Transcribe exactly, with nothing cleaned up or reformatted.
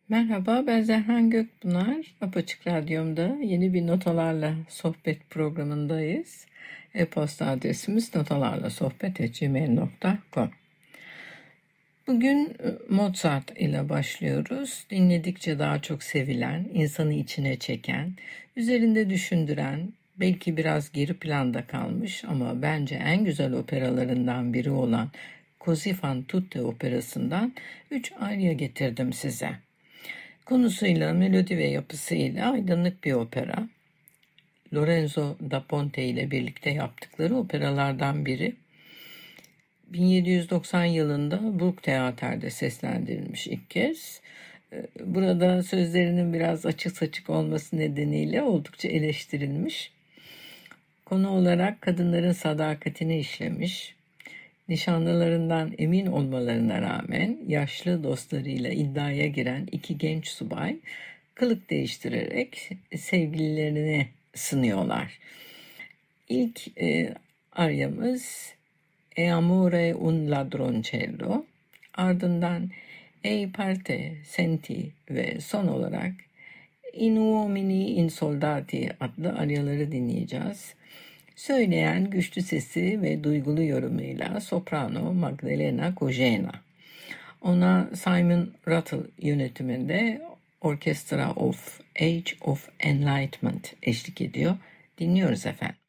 Merhaba, ben Zehran Gökpınar. Apaçık Radyom'da yeni bir Notalarla Sohbet programındayız. E-posta adresimiz notalarlasohbet at gmail nokta com. Bugün Mozart ile başlıyoruz. Dinledikçe daha çok sevilen, insanı içine çeken, üzerinde düşündüren, belki biraz geri planda kalmış ama bence en güzel operalarından biri olan Così fan tutte operasından üç arya getirdim size. Konusuyla, melodi ve yapısıyla aydınlık bir opera. Lorenzo da Ponte ile birlikte yaptıkları operalardan biri. bin yedi yüz doksan yılında Burgtheater'de seslendirilmiş ilk kez. Burada sözlerinin biraz açık saçık olması nedeniyle oldukça eleştirilmiş. Konu olarak kadınların sadakatini işlemiş. Nişanlılarından emin olmalarına rağmen yaşlı dostlarıyla iddiaya giren iki genç subay kılık değiştirerek sevgililerini sınıyorlar. İlk e, aryamız E amore un ladroncello, ardından E parte senti ve son olarak In uomini in soldati adlı aryaları dinleyeceğiz. Söyleyen güçlü sesi ve duygulu yorumuyla soprano Magdalena Kojena. Ona Simon Rattle yönetiminde Orchestra of Age of Enlightenment eşlik ediyor. Dinliyoruz efendim.